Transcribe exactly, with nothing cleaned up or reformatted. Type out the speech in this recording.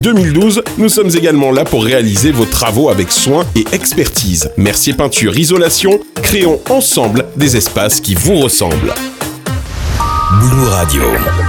deux mille douze, nous sommes également là pour réaliser vos travaux avec soin et expertise. Mercier Peinture Isolation, créons ensemble des espaces qui vous ressemblent. Boulot Radio.